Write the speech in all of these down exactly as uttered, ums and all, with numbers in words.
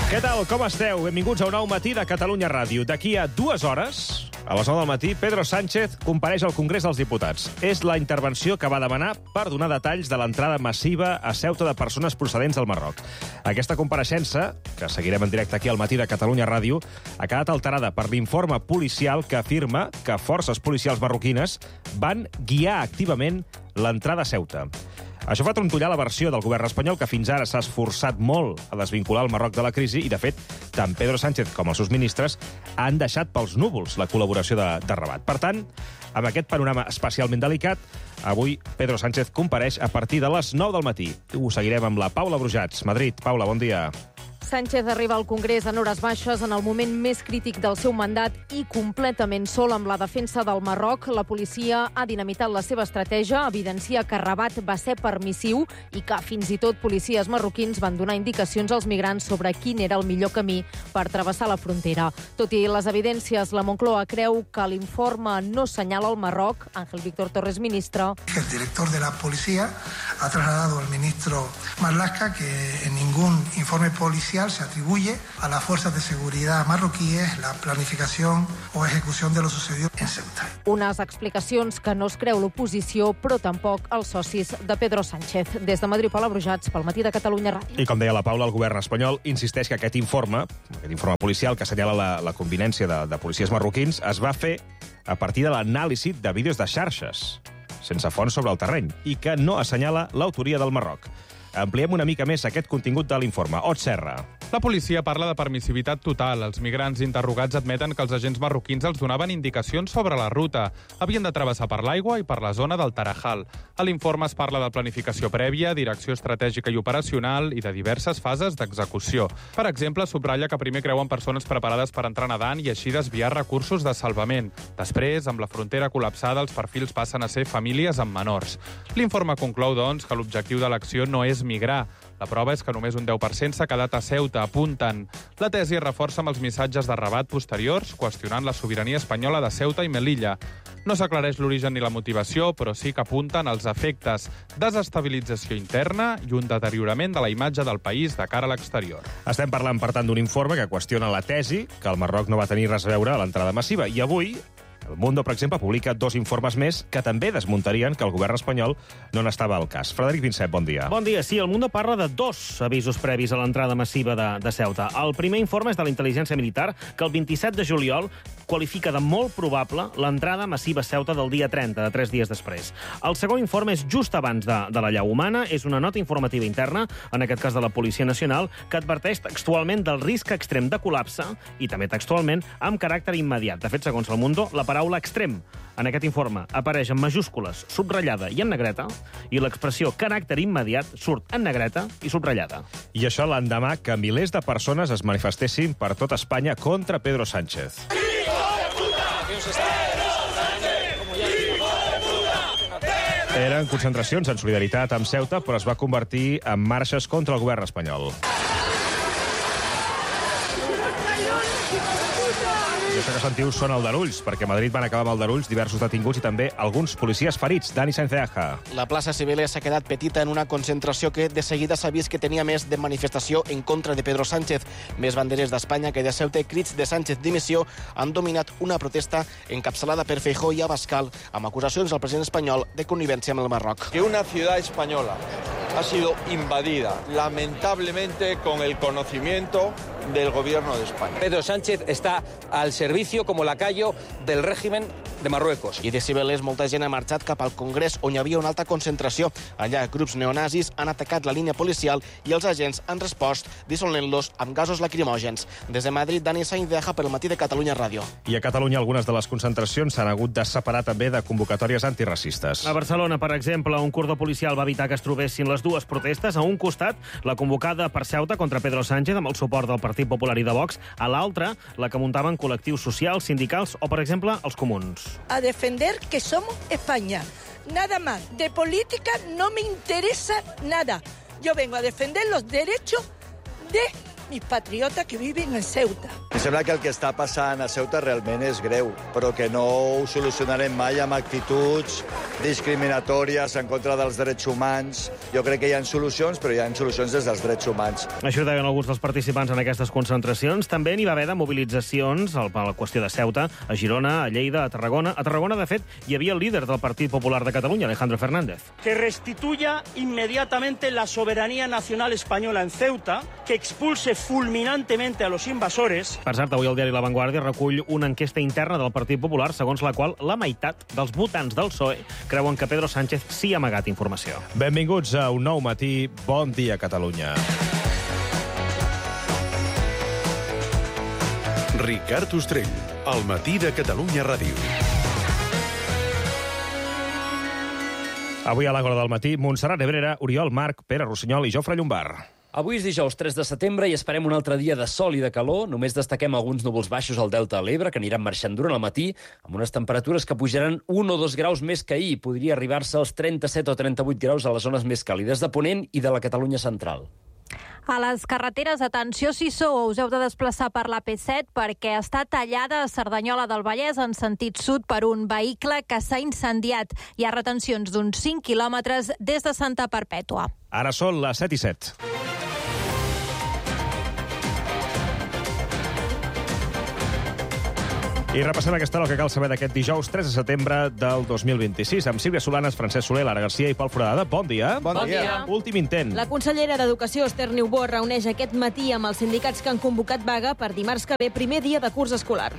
Què tal, com esteu? Benvinguts a un nou matí de Catalunya Ràdio. D'aquí a dues hores, a les nou del matí, Pedro Sánchez compareix al Congrés dels Diputats. És la intervenció que va demanar per donar detalls de l'entrada massiva a Ceuta de persones procedents del Marroc. Aquesta compareixença, que seguirem en directe aquí al matí de Catalunya Ràdio, ha quedat alterada per l'informe policial que afirma que forces policials marroquines van guiar activament l'entrada a Ceuta. Això fa trontollar la versió del govern espanyol, que fins ara s'ha esforçat molt a desvincular el Marroc de la crisi i, de fet, tant Pedro Sánchez com els seus ministres han deixat pels núvols la col·laboració de, de Rabat. Per tant, amb aquest panorama especialment delicat, avui Pedro Sánchez compareix a partir de les nou del matí. Ho seguirem amb la Paula Brujats. Madrid. Paula, bon dia. Sánchez arriba al Congrés en hores baixes, en el moment més crític del seu mandat i completament sol amb la defensa del Marroc. La policia ha dinamitat la seva estratègia, evidencia que Rabat va ser permissiu i que fins i tot policies marroquins van donar indicacions als migrants sobre quin era el millor camí per travessar la frontera. Tot i les evidències, la Moncloa creu que l'informe no senyala el Marroc. Ángel Víctor Torres, ministre. El director de la policía ha trasladado al ministro Marlaska que en ningún informe policial se atribuye a las fuerzas de seguridad marroquíes la planificación o ejecución de lo sucedido en Ceuta. Unes explicacions que no es creu l'oposició, però tampoc els socis de Pedro Sánchez. Des de Madrid, Paula Brujats, pel matí de Catalunya Ràdio. I com deia la Paula, el govern espanyol insisteix que aquest informe, aquest informe policial que assenyala la, la convivència de, de policies marroquins, es va fer a partir de l'anàlisi de vídeos de xarxes, sense fons sobre el terreny, i que no assenyala l'autoria del Marroc. Ampliem una mica més aquest contingut de l'informe. Ot Serra. La policia parla de permissivitat total. Els migrants interrogats admeten que els agents marroquins els donaven indicacions sobre la ruta. Havien de travessar per l'aigua i per la zona del Tarajal. A l'informe es parla de planificació prèvia, direcció estratègica i operacional i de diverses fases d'execució. Per exemple, subratlla que primer creuen persones preparades per entrar nedant i així desviar recursos de salvament. Després, amb la frontera col·lapsada, els perfils passen a ser famílies amb menors. L'informe conclou, doncs, que l'objectiu de l'acció no és migrar. La prova és que només un deu per cent s'ha quedat a Ceuta, apunten. La tesi es reforça amb els missatges de Rabat posteriors, qüestionant la sobirania espanyola de Ceuta i Melilla. No s'aclareix l'origen ni la motivació, però sí que apunten als efectes: desestabilització interna i un deteriorament de la imatge del país de cara a l'exterior. Estem parlant, per tant, d'un informe que qüestiona la tesi que el Marroc no va tenir res a veure a l'entrada massiva. I avui El Mundo, per exemple, publica dos informes més que també desmuntarien que el govern espanyol no n'estava al cas. Frederic Vincent, bon dia. Bon dia. Sí, El Mundo parla de dos avisos previs a l'entrada massiva de, de Ceuta. El primer informe és de la intel·ligència militar, que el vint-i-set de juliol qualifica de molt probable l'entrada massiva a Ceuta del dia trenta, de tres dies després. El segon informe és just abans de, de la llau humana, és una nota informativa interna, en aquest cas de la Policia Nacional, que adverteix textualment del risc extrem de col·lapse i també textualment amb caràcter immediat. De fet, segons El Mundo, la paraula extrem en aquest informe apareix en majúscules, subratllada i en negreta, i l'expressió caràcter immediat surt en negreta i subratllada. I això l'endemà que milers de persones es manifestessin per tot Espanya contra Pedro Sánchez. Eren concentracions en solidaritat amb Ceuta, però es va convertir en marxes contra el govern espanyol. I això que sentiu són aldarulls, perquè a Madrid van acabar amb aldarulls diversos detinguts i també alguns policies ferits. Dani Sáenz de Aja. La plaça Cibeles s'ha quedat petita en una concentració que de seguida s'ha vist que tenia més de manifestació en contra de Pedro Sánchez. Més banderes d'Espanya que de Ceuta i crits de Sánchez dimissió han dominat una protesta encapçalada per Feijóo i Abascal amb acusacions al president espanyol de connivència amb el Marroc. Que una ciudad española ha sido invadida, lamentablemente, con el conocimiento del gobierno de España. Pedro Sánchez está al servicio como lacayo del régimen de Marruecos. I de Cibeles molta gent ha marxat cap al Congrés, on hi havia una alta concentració. Allà, grups neonazis han atacat la línia policial i els agents han respost dissolent-los amb gasos lacrimògens. Des de Madrid, Dani Sáenz de Aja pel matí de Catalunya Ràdio. I a Catalunya algunes de les concentracions s'han hagut de separar també de convocatòries antiracistes. A Barcelona, per exemple, un cordó policial va evitar que es trobessin les dues protestes. A un costat, la convocada per Ceuta contra Pedro Sánchez amb el suport del Partit Popular i de Vox. A l'altra, la que muntaven col·lectius socials, sindicals o, per exemple, els comuns. A defender que somos España. Nada más. De política no me interesa nada. Yo vengo a defender los derechos de mis patriotas que viven en Ceuta. Em sembla que el que està passant a Ceuta realment és greu, però que no ho solucionarem mai amb actituds discriminatòries en contra dels drets humans. Jo crec que hi ha solucions, però hi ha solucions des dels drets humans. Això ho deien alguns dels participants en aquestes concentracions. També n'hi va haver de mobilitzacions a la qüestió de Ceuta, a Girona, a Lleida, a Tarragona. A Tarragona, de fet, hi havia el líder del Partit Popular de Catalunya, Alejandro Fernández. Que restituya inmediatamente la soberanía nacional española en Ceuta, que expulse fulminantemente a los invasores. Per cert, avui el diari La Vanguardia recull una enquesta interna del Partit Popular, segons la qual la meitat dels votants del P S O E creuen que Pedro Sánchez sí ha amagat informació. Benvinguts a Un Nou Matí. Bon dia, Catalunya. Ricard Ostrell, al matí de Catalunya Ràdio. Avui a l'Àgora del matí, Montserrat Nebrera, Oriol Marc, Pere Rossinyol i Jofre Llombard. Avui és dijous tres de setembre i esperem un altre dia de sol i de calor. Només destaquem alguns núvols baixos al delta de l'Ebre, que aniran marxant durant el matí, amb unes temperatures que pujaran un o dos graus més que ahir. Podria arribar-se als trenta-set o trenta-vuit graus a les zones més càlides de Ponent i de la Catalunya central. A les carreteres, atenció si sou, us heu de desplaçar per l'A P set perquè està tallada a Cerdanyola del Vallès en sentit sud per un vehicle que s'ha incendiat. Hi ha retencions d'uns cinc quilòmetres des de Santa Perpètua. Ara són les set i set. I repassem aquesta hora que cal saber d'aquest dijous tres de setembre del dos mil vint-i-sis amb Sílvia Solanes, Francesc Soler, Lara Garcia i Pol Foradada. Bon dia. Bon, bon dia. dia. Últim intent. La consellera d'Educació, Esther Niubó, es reuneix aquest matí amb els sindicats que han convocat vaga per dimarts que ve, primer dia de curs escolar.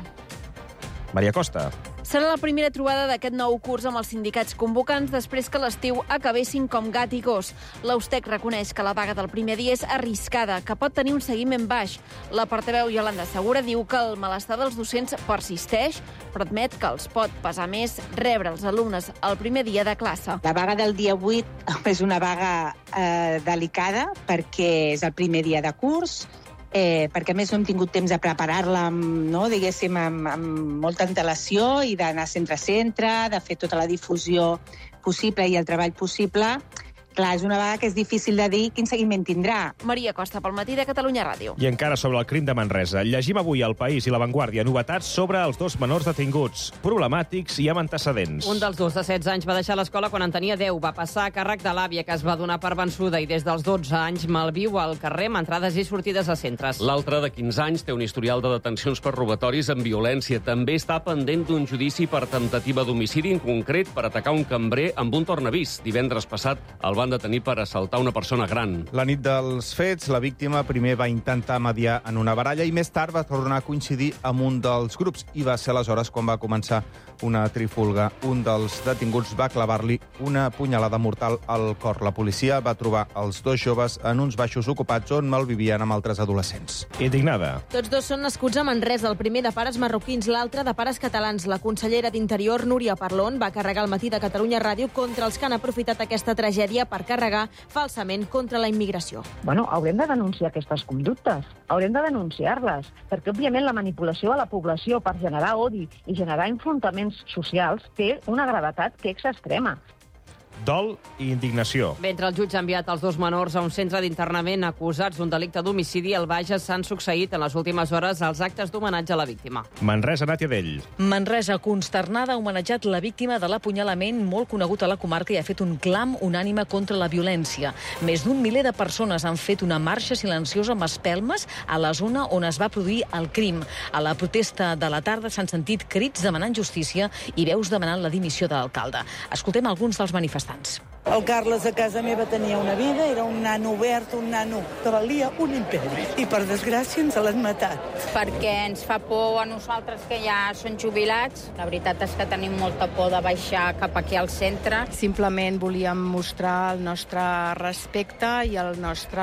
Maria Costa. Serà la primera trobada d'aquest nou curs amb els sindicats convocants després que l'estiu acabessin com gat i gos. L'Austec reconeix que la vaga del primer dia és arriscada, que pot tenir un seguiment baix. La portaveu Iolanda Segura diu que el malestar dels docents persisteix, però admet que els pot pesar més rebre els alumnes el primer dia de classe. La vaga del dia vuit és una vaga eh, delicada perquè és el primer dia de curs, Eh, perquè a més no hem tingut temps de preparar-la no, diguéssim, amb, amb molta antelació i d'anar centre a centre, de fer tota la difusió possible i el treball possible. Clar, és una vaga que és difícil de dir quin seguiment tindrà. Maria Costa, pel matí de Catalunya Ràdio. I encara sobre el crim de Manresa. Llegim avui al País i La Vanguardia novetats sobre els dos menors detinguts, problemàtics i amb antecedents. Un dels dos de setze anys va deixar l'escola quan en tenia deu. Va passar a càrrec de l'àvia, que es va donar per vençuda, i des dels dotze anys malviu al carrer amb entrades i sortides a centres. L'altre, de quinze anys, té un historial de detencions per robatoris amb violència. També està pendent d'un judici per temptativa d'homicidi, en concret per atacar un cambrer amb un tornavís. Divendres passat el van detenir per assaltar una persona gran. La nit dels fets, la víctima primer va intentar mediar en una baralla i més tard va tornar a coincidir amb un dels grups i va ser aleshores quan va començar una trifulga. Un dels detinguts va clavar-li una punyalada mortal al cor. La policia va trobar els dos joves en uns baixos ocupats on malvivien amb altres adolescents. Indignada. Tots dos són nascuts a Manresa, el primer de pares marroquins, l'altre de pares catalans. La consellera d'Interior, Núria Parlon, va carregar al matí de Catalunya Ràdio contra els que han aprofitat aquesta tragèdia per carregar falsament contra la immigració. Bueno, haurem de denunciar aquestes conductes, haurem de denunciar-les, perquè, òbviament, la manipulació a la població per generar odi i generar enfrontaments socials té una gravetat que és extrema. Dol i indignació. Mentre el jutge ha enviat els dos menors a un centre d'internament acusats d'un delicte d'homicidi, al Bages s'han succeït en les últimes hores els actes d'homenatge a la víctima. Manresa, Nàtia Dell. Manresa, consternada, ha homenatjat la víctima de l'apunyalament molt conegut a la comarca i ha fet un clam unànime contra la violència. Més d'un miler de persones han fet una marxa silenciosa amb espelmes a la zona on es va produir el crim. A la protesta de la tarda s'han sentit crits demanant justícia i veus demanant la dimissió de l'alcalde. Escoltem alguns dels manifestants. El Carles a casa meva tenia una vida, era un nano obert, un nano que valia un imperi. I per desgràcia ens l'han matat. Perquè ens fa por a nosaltres que ja són jubilats. La veritat és que tenim molta por de baixar cap aquí al centre. Simplement volíem mostrar el nostre respecte i el nostre...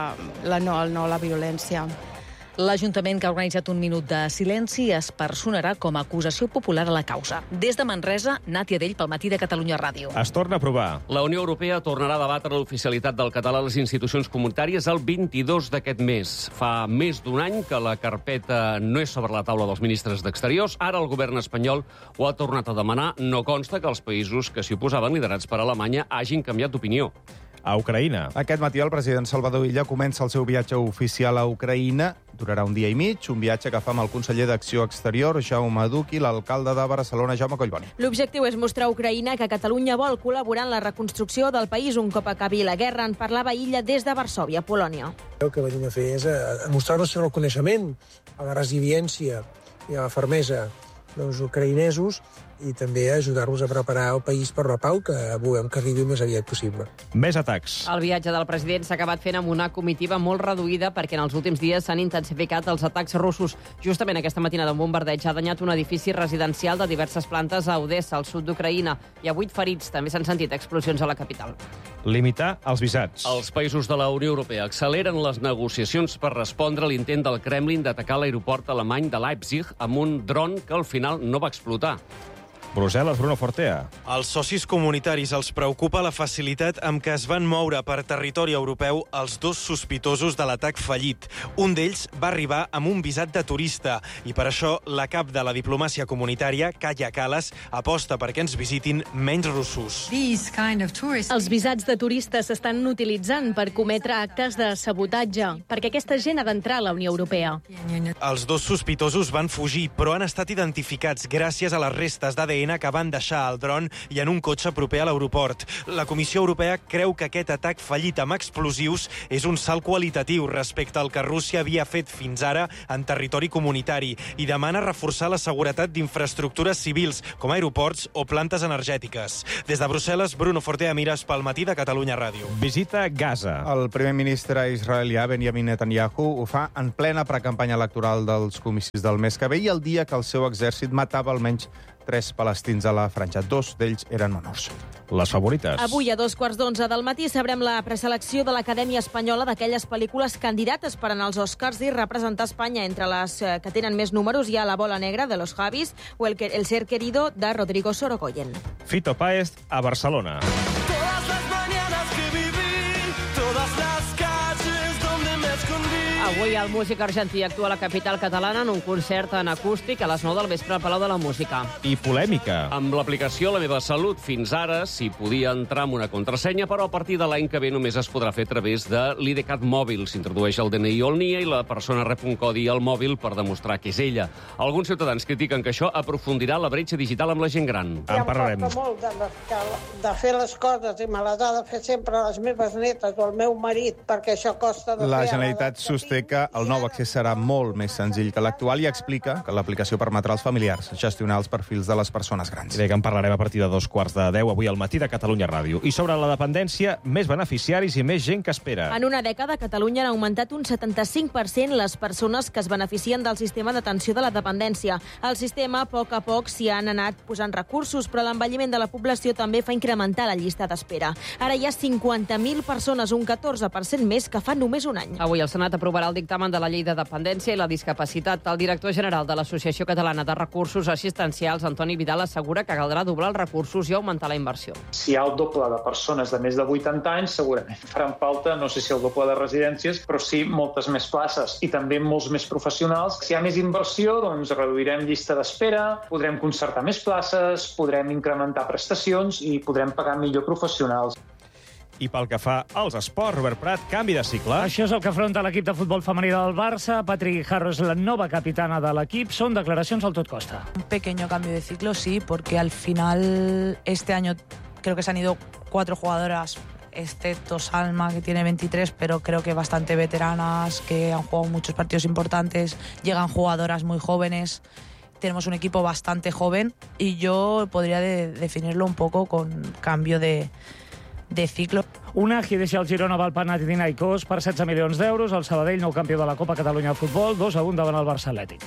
la no, el no a la violència. L'Ajuntament, que ha organitzat un minut de silenci, es personarà com a acusació popular a la causa. Des de Manresa, Nàtia Dell, pel matí de Catalunya Ràdio. Es torna a aprovar. La Unió Europea tornarà a debatre l'oficialitat del català a les institucions comunitàries el vint-i-dos d'aquest mes. Fa més d'un any que la carpeta no és sobre la taula dels ministres d'Exteriors. Ara el govern espanyol ho ha tornat a demanar. No consta que els països que s'hi oposaven, liderats per Alemanya, hagin canviat d'opinió. a Ucraïna. Aquest matí el president Salvador Illa comença el seu viatge oficial a Ucraïna. Durarà un dia i mig, un viatge que fa amb el conseller d'Acció Exterior, Jaume Duch, i l'alcalde de Barcelona, Jaume Collboni. L'objectiu és mostrar a Ucraïna que Catalunya vol col·laborar en la reconstrucció del país un cop acabi la guerra. En parlava Illa des de Varsòvia, Polònia. El que venim a fer és a mostrar el nostre reconeixement a la resiliència i a la fermesa dels ucraïnesos i també ajudar-los a preparar el país per la pau, que volem que arribi el més aviat possible. Més atacs. El viatge del president s'ha acabat fent amb una comitiva molt reduïda perquè en els últims dies s'han intensificat els atacs russos. Justament aquesta matinada un bombardeig ha danyat un edifici residencial de diverses plantes a Odessa, al sud d'Ucraïna. Hi ha vuit ferits. També s'han sentit explosions a la capital. Limitar els visats. Els països de la Unió Europea acceleren les negociacions per respondre a l'intent del Kremlin d'atacar l'aeroport alemany de Leipzig amb un dron que al final no va explotar. Brussel·les, Bruno Fortea. Als socis comunitaris els preocupa la facilitat amb què es van moure per territori europeu els dos sospitosos de l'atac fallit. Un d'ells va arribar amb un visat de turista i per això la cap de la diplomàcia comunitària, Kaja Kallas, aposta perquè ens visitin menys russos. Els visats de turistes s'estan utilitzant per cometre actes de sabotatge, perquè aquesta gent ha d'entrar a la Unió Europea. Els dos sospitosos van fugir, però han estat identificats gràcies a les restes d'A D N que van deixar al dron i en un cotxe proper a l'aeroport. La Comissió Europea creu que aquest atac fallit amb explosius és un salt qualitatiu respecte al que Rússia havia fet fins ara en territori comunitari i demana reforçar la seguretat d'infraestructures civils, com aeroports o plantes energètiques. Des de Brussel·les, Bruno Fortea, Mires pel matí de Catalunya Ràdio. Visita Gaza. El primer ministre israelià, Benjamin Netanyahu, ho fa en plena precampanya electoral dels comicis del mes que ve i el dia que el seu exèrcit matava almenys tres palestins a la franja. Dos d'ells eren menors. Les favorites. Avui a dos quarts d'onze del matí sabrem la preselecció de l'Acadèmia Espanyola d'aquelles pel·lícules candidates per anar als Oscars i representar Espanya. Entre les que tenen més números hi ha La bola negra, de Los Javis, o El, el ser querido, de Rodrigo Sorogoyen. Fito Páez a Barcelona. Todas las mañanas que viví, todas las calles donde me escondí. Avui el músic argentí actua a la capital catalana en un concert en acústic a les nou del vespre al Palau de la Música. I polèmica. Amb l'aplicació La meva salut, fins ara s'hi podia entrar amb una contrasenya, però a partir de l'any que ve només es podrà fer a través de l'IDCAT mòbil. S'introdueix el D N I o el N I A i la persona rep un codi al mòbil per demostrar que és ella. Alguns ciutadans critiquen que això aprofundirà la bretxa digital amb la gent gran. En parlarem. Em costa molt de, de, de fer les coses i me les ha de fer sempre les meves netes o el meu marit, perquè això costa de La fer. Generalitat sosté que el nou accés serà molt més senzill que l'actual i explica que l'aplicació permetrà als familiars gestionar els perfils de les persones grans. Bé, que en parlarem a partir de dos quarts de deu avui al matí de Catalunya Ràdio. I sobre la dependència, més beneficiaris i més gent que espera. En una dècada, a Catalunya han augmentat un setanta-cinc per cent les persones que es beneficien del sistema d'atenció de la dependència. Al sistema, a poc a poc, s'hi han anat posant recursos, però l'envelliment de la població també fa incrementar la llista d'espera. Ara hi ha cinquanta mil persones, un catorze per cent més que fa només un any. Avui el Senat aprovarà el dictamen de la llei de dependència i la discapacitat. El director general de l'Associació Catalana de Recursos Assistencials, Antoni Vidal, assegura que caldrà doblar els recursos i augmentar la inversió. Si hi ha el doble de persones de més de vuitanta anys, segurament faran falta, no sé si el doble de residències, però sí moltes més places i també molts més professionals. Si hi ha més inversió, doncs reduirem llista d'espera, podrem concertar més places, podrem incrementar prestacions i podrem pagar millor professionals. I pel que fa als esports, Robert Prat, canvi de cicle. Això és el que afronta l'equip de futbol femení del Barça. Patrick Harro és la nova capitana de l'equip. Són declaracions al tot costa. Un pequeño cambio de ciclo, sí, porque al final este año creo que se han ido cuatro jugadoras, excepto Salma, que tiene veintitrés, pero creo que bastante veteranas, que han jugado muchos partidos importantes. Llegan jugadoras muy jóvenes. Tenemos un equipo bastante joven y yo podría de definirlo un poco con cambio de... de ciclo. Unagi deixa el Girona pel Panathinaikos per setze milions d'euros. El Sabadell, nou campió de la Copa Catalunya de Futbol, dos a un davant el Barça Atlètic.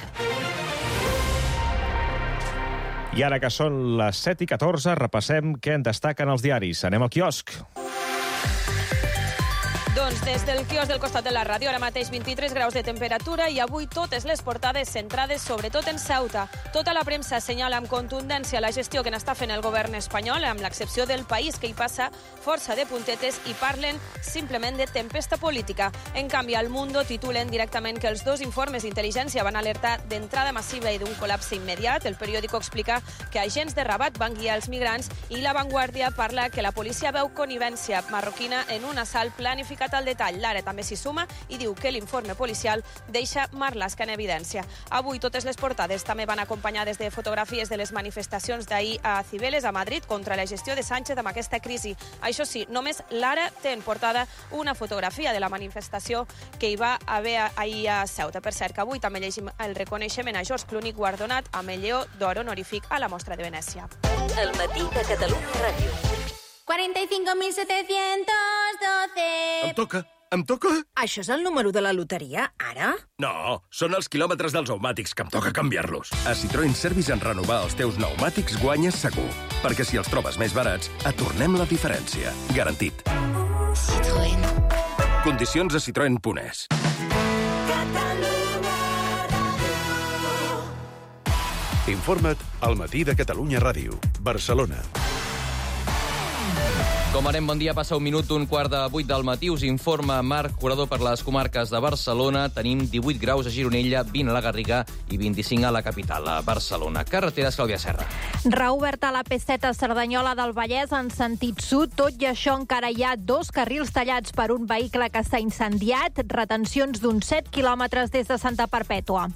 I ara que són les set i catorze, repassem què en destaquen els diaris. Anem al quiosc. Doncs Doncs des del quios del costat de la ràdio, ara mateix vint-i-tres graus de temperatura i avui totes les portades centrades sobretot en Ceuta. Tota la premsa assenyala amb contundència la gestió que n'està fent el govern espanyol, amb l'excepció del País, que hi passa força de puntetes i parlen simplement de tempesta política. En canvi, al Mundo titulen directament que els dos informes d'intel·ligència van alertar d'entrada massiva i d'un col·lapse immediat. El periòdico explica que agents de Rabat van guiar els migrants i La Vanguardia parla que la policia veu connivència marroquina en un assalt planificat al detall. L'Ara també s'hi suma i diu que l'informe policial deixa Marlaska en evidència. Avui totes les portades també van acompanyades de fotografies de les manifestacions d'ahir a Cibeles, a Madrid, contra la gestió de Sánchez amb aquesta crisi. Això sí, només l'Ara té en portada una fotografia de la manifestació que hi va haver ahir a Ceuta. Per cert, que avui també llegim el reconeixement a George Clooney guardonat amb el Lleó d'Or honorífic a la Mostra de Venècia. El matí de Catalunya Ràdio. cuarenta y cinco mil setecientos doce. Em toca, em toca. Això és el número de la loteria, ara? No, són els quilòmetres dels pneumàtics, que em toca canviar-los. A Citroën Service, en renovar els teus pneumàtics guanyes segur. Perquè si els trobes més barats, et tornem la diferència. Garantit. Citroën. Condicions a citroen punt es. Informa't al Matí de Catalunya Ràdio, Barcelona. Com anem, bon dia, passa un minut d'un quart de vuit del matí. Us informa Marc Curador per les comarques de Barcelona. Tenim divuit graus a Gironella, vint a la Garriga i vint-i-cinc a la capital, a Barcelona. Carreteres, Clàudia Serra. Reoberta la P set a Cerdanyola del Vallès en sentit sud. Tot i això encara hi ha dos carrils tallats per un vehicle que s'ha incendiat. Retencions d'uns set quilòmetres des de Santa Perpètua.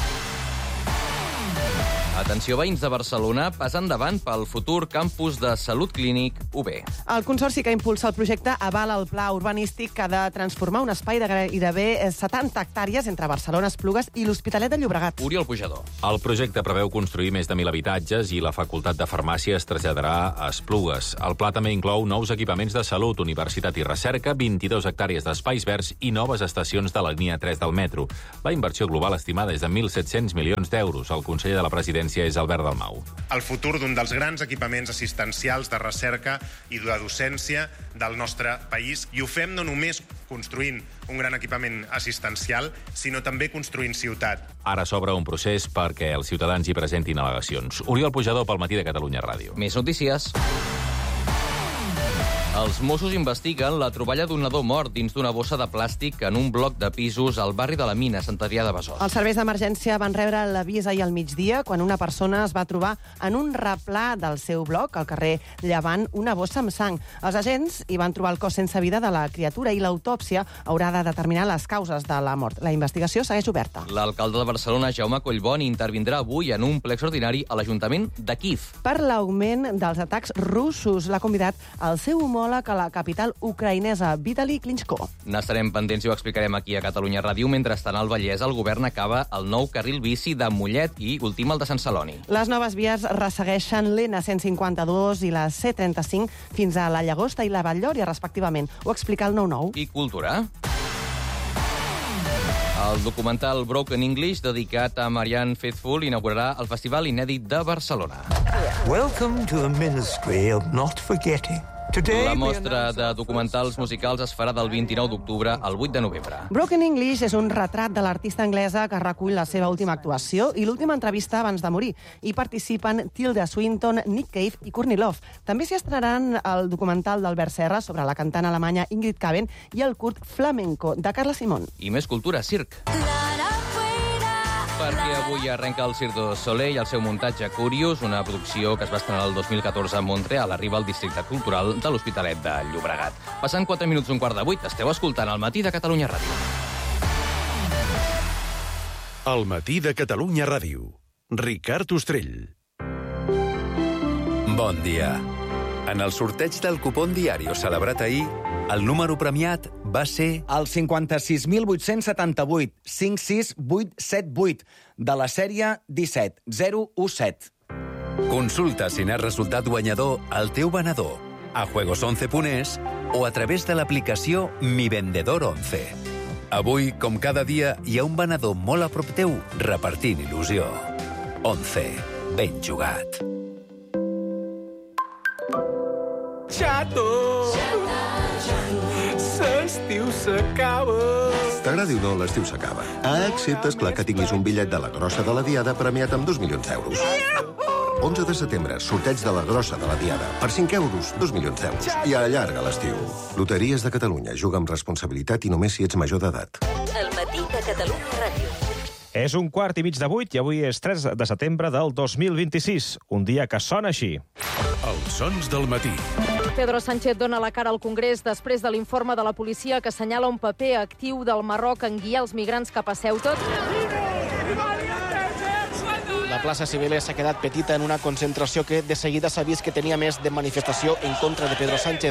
Atenció, veïns de Barcelona, pas endavant pel futur campus de Salut Clínic U B. El Consorci que impulsa el projecte avala el pla urbanístic que ha de transformar un espai de gairebé setanta hectàrees entre Barcelona, Esplugues i l'Hospitalet de Llobregat. Oriol Pujador. El projecte preveu construir més de mil habitatges i la facultat de farmàcia es traslladarà a Esplugues. El pla també inclou nous equipaments de salut, universitat i recerca, vint-i-dues hectàrees d'espais verds i noves estacions de la línia tres del metro. La inversió global estimada és de mil set-cents milions d'euros. El conseller de la presidència és Albert Dalmau. El futur d'un dels grans equipaments assistencials de recerca i de docència del nostre país, i ho fem no només construint un gran equipament assistencial, sinó també construint ciutat. Ara s'obre un procés perquè els ciutadans hi presentin al·legacions. Oriol Pujador pel Matí de Catalunya Ràdio. Més notícies. Els Mossos investiguen la troballa d'un nadó mort dins d'una bossa de plàstic en un bloc de pisos al barri de la Mina, Sant Adrià de Besòs. Els serveis d'emergència van rebre l'avís ahir al migdia quan una persona es va trobar en un replà del seu bloc, al carrer Llevant, una bossa amb sang. Els agents hi van trobar el cos sense vida de la criatura i l'autòpsia haurà de determinar les causes de la mort. La investigació segueix oberta. L'alcalde de Barcelona, Jaume Collboni, intervindrà avui en un ple extraordinari a l'Ajuntament de Kíev. Per l'augment dels atacs russos, l'ha convidat al seu homòleg a la capital ucraïnesa, Vitali Klitschko. N'estarem pendents i ho explicarem aquí a Catalunya Ràdio. Mentrestant, al Vallès, el govern acaba el nou carril bici de Mollet i ultima el de Sant Celoni. Les noves vies ressegueixen l'N cent cinquanta-dos i la C trenta-cinc fins a la Llagosta i la Vall-llòria, respectivament. Ho explica el nou nou. I cultura. El documental Broken English, dedicat a Marianne Faithfull, inaugurarà el Festival Inèdit de Barcelona. Welcome to the Ministry of Not Forgetting. La mostra de documentals musicals es farà del vint-i-nou d'octubre al vuit de novembre. Broken English és un retrat de l'artista anglesa que recull la seva última actuació i l'última entrevista abans de morir. Hi participen Tilda Swinton, Nick Cave i Courtney Love. També s'hi estrenaran el documental d'Albert Serra sobre la cantant alemanya Ingrid Caben i el curt Flamenco de Carla Simón. I més cultura, circ. Perquè avui arrenca el Cirque du Soleil i el seu muntatge Curious, una producció que es va estrenar el dos mil catorze a Montreal, arriba al districte cultural de l'Hospitalet de Llobregat. Passant quatre minuts d'un quart de vuit, esteu escoltant el Matí de Catalunya Ràdio. El Matí de Catalunya Ràdio. Ricard Ostrell. Bon dia. En el sorteig del cupón Diario celebrat ahir, el número premiat va ser... El cinquanta-sis mil vuit-cents setanta-vuit, cinc sis vuit set vuit, de la sèrie disset zero u set. Consulta si n'has resultat guanyador al teu venedor, a juegos once punt es o a través de l'aplicació Mi Vendedor once. Avui, com cada dia, hi ha un venedor molt a prop teu repartint il·lusió. once. Ben jugat. Xato! S'estiu s'acaba. T'agradi o no, l'estiu s'acaba. Excepte, esclar, que tinguis un bitllet de la grossa de la Diada premiat amb dos milions d'euros. onze de setembre, sorteig de la grossa de la Diada. Per cinc euros, dos milions d'euros. I allarga l'estiu. Loteries de Catalunya. Juga amb responsabilitat i només si ets major d'edat. El matí de Catalunya Ràdio. És un quart i mig de vuit i avui és tres de setembre del dos mil vint-i-sis. Un dia que sona així. Els sons del matí. Pedro Sánchez dona la cara al Congrés després de l'informe de la policia que assenyala un paper actiu del Marroc en guiar els migrants cap a Ceuta. La plaça Cibeles s'ha quedat petita en una concentració que de seguida s'ha vist que tenia més de manifestació en contra de Pedro Sánchez.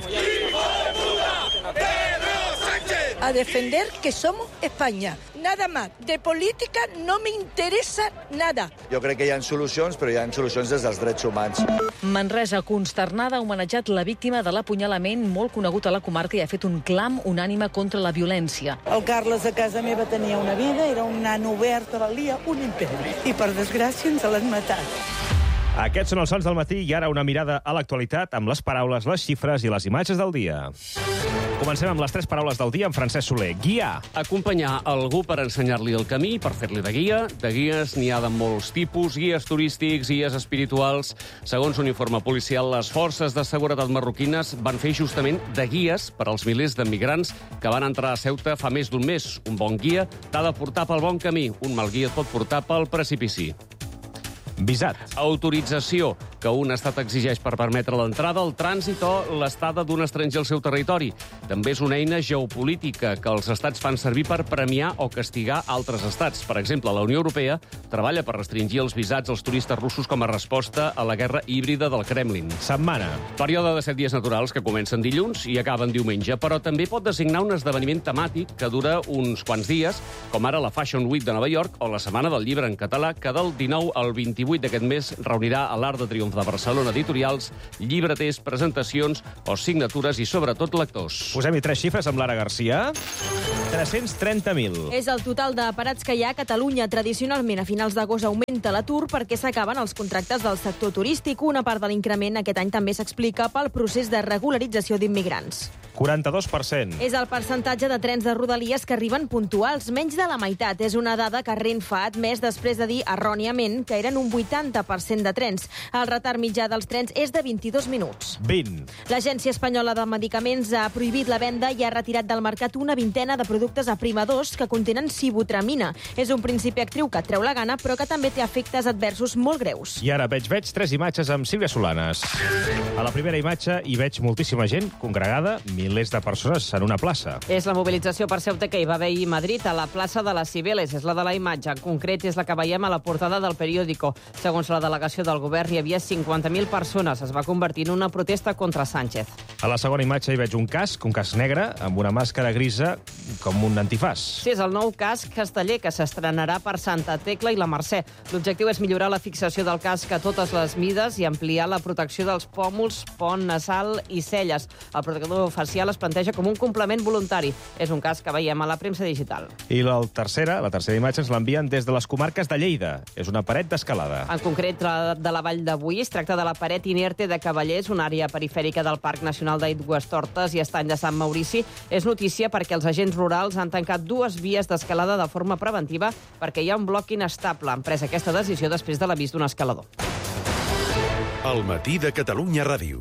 A defender que somos España. Nada más. De política no me interesa nada. Jo crec que hi ha solucions, però hi ha solucions des dels drets humans. Manresa, consternada, ha homenatjat la víctima de l'apunyalament molt conegut a la comarca i ha fet un clam unànime contra la violència. El Carles a casa meva tenia una vida, era un nano obert, valia un imperi. I per desgràcia ens l'han matat. Aquests són els sons del matí i ara una mirada a l'actualitat amb les paraules, les xifres i les imatges del dia. Comencem amb les tres paraules del dia amb Francesc Soler. Guiar. Acompanyar algú per ensenyar-li el camí, per fer-li de guia. De guies n'hi ha de molts tipus, guies turístics, guies espirituals. Segons un informe policial, les forces de seguretat marroquines van fer justament de guies per als milers de migrants que van entrar a Ceuta fa més d'un mes. Un bon guia t'ha de portar pel bon camí. Un mal guia et pot portar pel precipici. Visat. Autorització que un estat exigeix per permetre l'entrada, el trànsit o l'estada d'un estranger al seu territori. També és una eina geopolítica que els estats fan servir per premiar o castigar altres estats. Per exemple, la Unió Europea treballa per restringir els visats als turistes russos com a resposta a la guerra híbrida del Kremlin. Setmana. Període de set dies naturals que comencen dilluns i acaben diumenge, però també pot designar un esdeveniment temàtic que dura uns quants dies, com ara la Fashion Week de Nova York o la Setmana del Llibre en català, que del dinou al vint-i-vuit d'aquest mes reunirà a l'Arc de Triomf de Barcelona editorials, llibreters, presentacions o signatures i, sobretot, lectors. Posem-hi tres xifres amb Lara Garcia. tres-cents trenta mil. És el total de parats que hi ha a Catalunya. Tradicionalment, a finals d'agost augmenta l'atur perquè s'acaben els contractes del sector turístic. Una part de l'increment aquest any també s'explica pel procés de regularització d'immigrants. quaranta-dos per cent. És el percentatge de trens de Rodalies que arriben puntuals, menys de la meitat. És una dada que Renfe ha admès després de dir erròniament que eren un vuitanta per cent de trens. El retard mitjà dels trens és de vint-i-dos minuts. vint. L'Agència Espanyola de Medicaments ha prohibit la venda i ha retirat del mercat una vintena de productes aprimadors que contenen sibutramina. És un principi actriu que et treu la gana, però que també té efectes adversos molt greus. I ara veig, veig tres imatges amb Sílvia Solanes. A la primera imatge hi veig moltíssima gent congregada, milers de persones en una plaça. És la mobilització per Ceuta que hi va haver ahir a Madrid, a la plaça de les Cibeles. És la de la imatge. En concret, és la que veiem a la portada del periòdico. Segons la delegació del govern, hi havia cinquanta mil persones. Es va convertir en una protesta contra Sánchez. A la segona imatge hi veig un casc, un casc negre, amb una màscara grisa com un antifàs. Sí, és el nou casc casteller que s'estrenarà per Santa Tecla i la Mercè. L'objectiu és millorar la fixació del casc a totes les mides i ampliar la protecció dels pòmuls, pont nasal i celles. El protector facial es planteja com un complement voluntari. És un casc que veiem a la premsa digital. I la tercera, la tercera imatge ens l'envien des de les comarques de Lleida. És una paret d'escalada. En concret, la de la Vall de Boí. Es tracta de la paret inerte de Cavallers, una àrea perifèrica del Parc Nacional d'Aigüestortes i Estany de Sant Maurici. És notícia perquè els agents rurals han tancat dues vies d'escalada de forma preventiva perquè hi ha un bloc inestable. Han pres aquesta decisió després de l'avís d'un escalador. El matí de Catalunya Ràdio.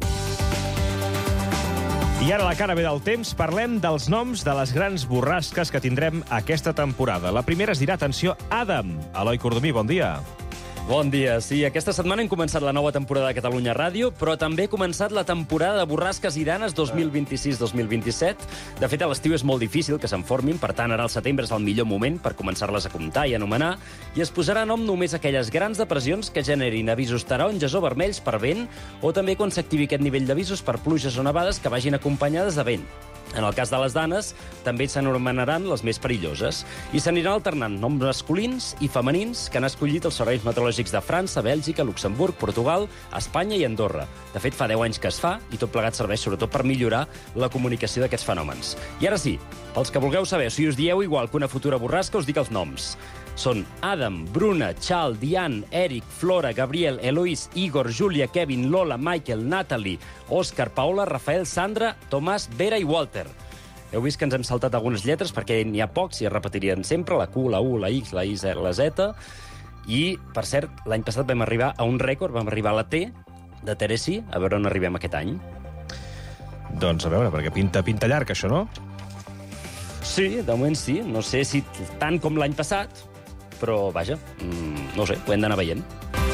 I ara, a la cara bé del temps, parlem dels noms de les grans borrasques que tindrem aquesta temporada. La primera es dirà, atenció, Adam. Eloi Cordomí, bon dia. Bon dia. Sí, aquesta setmana hem començat la nova temporada de Catalunya Ràdio, però també ha començat la temporada de borrasques i danes dos mil vint-i-sis dos mil vint-i-set. De fet, a l'estiu és molt difícil que se'n formin, per tant, ara al setembre és el millor moment per començar-les a comptar i anomenar, i es posarà nom només a aquelles grans depressions que generin avisos taronges o vermells per vent, o també quan s'activi aquest nivell d'avisos per pluges o nevades que vagin acompanyades de vent. En el cas de les danes, també s'anomenaran les més perilloses i s'aniran alternant noms masculins i femenins que han escollit els serveis meteorològics de França, Bèlgica, Luxemburg, Portugal, Espanya i Andorra. De fet, fa deu anys que es fa i tot plegat serveix sobretot per millorar la comunicació d'aquests fenòmens. I ara sí, pels que vulgueu saber si us dieu igual que una futura borrasca, us dic els noms. Són Adam, Bruna, Chal, Diane, Eric, Flora, Gabriel, Eloís, Igor, Júlia, Kevin, Lola, Michael, Natalie, Òscar, Paola, Rafael, Sandra, Tomàs, Vera i Walter. Heu vist que ens hem saltat algunes lletres perquè n'hi ha pocs i es repetirien sempre, la Q, la U, la X, la I, la Z. I, per cert, l'any passat vam arribar a un rècord, vam arribar a la T de Tennessee, a veure on arribem aquest any. Doncs a veure, perquè pinta, pinta llarg, això, no? Sí, de moment sí. No sé si tant com l'any passat, però, vaja, mmm, no ho sé, ho hem d'anar veient.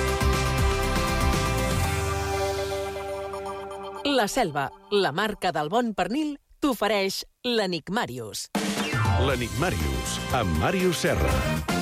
La Selva, la marca del bon pernil, t'ofereix l'Enigmàrius. L'Enigmàrius, amb Màrius Serra.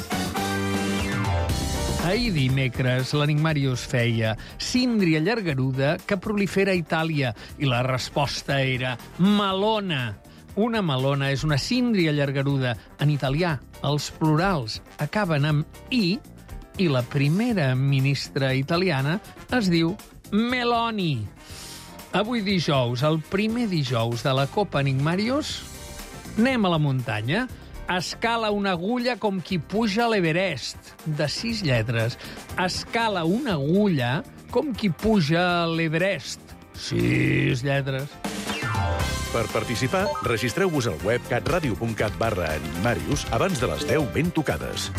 Ahir dimecres, l'Enigmàrius feia síndria llargaruda que prolifera a Itàlia i la resposta era melona. Una melona és una síndria llargaruda. En italià, els plurals acaben amb i i la primera ministra italiana es diu Meloni. Avui dijous, el primer dijous de la Copa Enigmàrius, anem a la muntanya. Escala una agulla com qui puja a l'Everest, de sis lletres. Escala una agulla com qui puja a l'Everest, sis lletres. Per participar, registreu-vos al web catradio punt cat barra Enigmàrius abans de les deu ben tocades.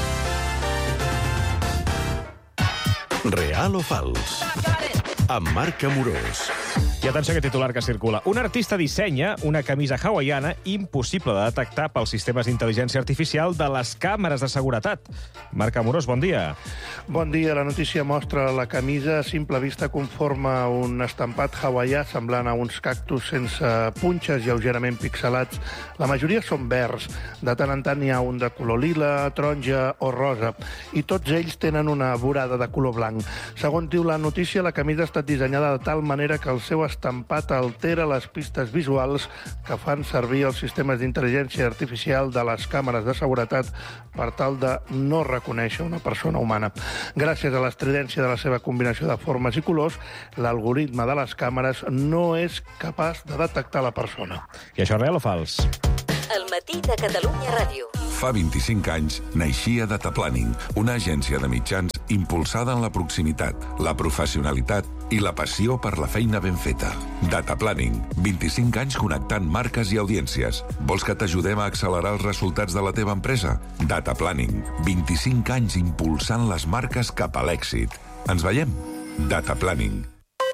Real o fals? Amb Marc Amorós. I atenció a aquest titular que circula. Un artista dissenya una camisa hawaiana impossible de detectar pels sistemes d'intel·ligència artificial de les càmeres de seguretat. Marc Amorós, bon dia. Bon dia. La notícia mostra la camisa a simple vista conforma un estampat hawaià semblant a uns cactus sense punxes lleugerament pixelats. La majoria són verds. De tant en tant hi ha un de color lila, taronja o rosa. I tots ells tenen una vorada de color blanc. Segons diu la notícia, la camisa ha estat dissenyada de tal manera que el seu estampat altera les pistes visuals que fan servir els sistemes d'intel·ligència artificial de les càmeres de seguretat per tal de no reconèixer una persona humana. Gràcies a l'estridència de la seva combinació de formes i colors, l'algoritme de les càmeres no és capaç de detectar la persona. I això és real o fals? El matí de Catalunya Ràdio. Fa vint-i-cinc anys naixia Dataplanning, una agència de mitjans impulsada en la proximitat, la professionalitat i la passió per la feina ben feta. Dataplanning, vint-i-cinc anys connectant marques i audiències. Vols que t'ajudem a accelerar els resultats de la teva empresa? Dataplanning, vint-i-cinc anys impulsant les marques cap a l'èxit. Ens veiem? Dataplanning.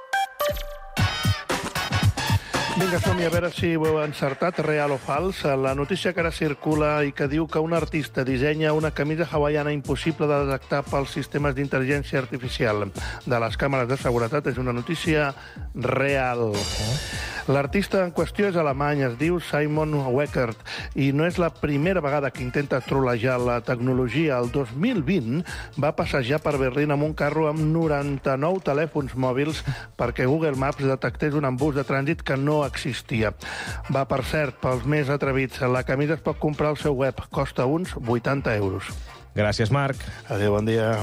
Vinga, som-hi a veure si ho heu encertat, real o fals. La notícia que ara circula i que diu que un artista dissenya una camisa hawaiana impossible de detectar pels sistemes d'intel·ligència artificial de les càmeres de seguretat és una notícia real. L'artista en qüestió és alemany, es diu Simon Weckert, i no és la primera vegada que intenta trolejar la tecnologia. El dos mil vint va passejar per Berlín amb un carro amb noranta-nou telèfons mòbils perquè Google Maps detectés un embús de trànsit que no existia. Va, per cert, pels més atrevits. La camisa es pot comprar al seu web. Costa uns vuitanta euros. Gràcies, Marc. Adéu, bon dia.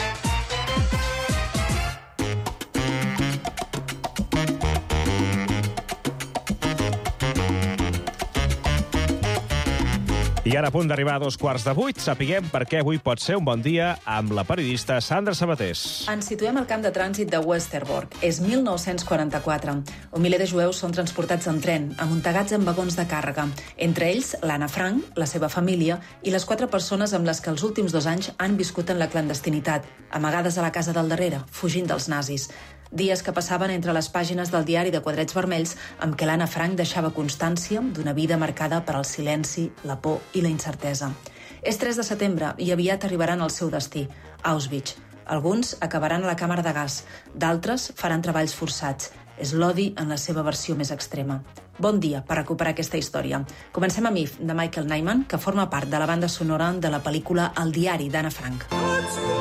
I ara a punt d'arribar a dos quarts de vuit, sapiguem per què avui pot ser un bon dia amb la periodista Sandra Sabatés. Ens situem al camp de trànsit de Westerbork. És mil nou-cents quaranta-quatre. Un miler de jueus són transportats en tren, amuntegats en vagons de càrrega. Entre ells, l'Anna Frank, la seva família i les quatre persones amb les que els últims dos anys han viscut en la clandestinitat, amagades a la casa del darrere, fugint dels nazis. Dies que passaven entre les pàgines del diari de quadrets vermells amb què l'Anna Frank deixava constància d'una vida marcada per al silenci, la por i la incertesa. És tres de setembre i aviat arribaran al seu destí, Auschwitz. Alguns acabaran a la càmera de gas, d'altres faran treballs forçats. És l'odi en la seva versió més extrema. Bon dia per recuperar aquesta història. Comencem amb If, de Michael Nyman, que forma part de la banda sonora de la pel·lícula El diari d'Anna Frank.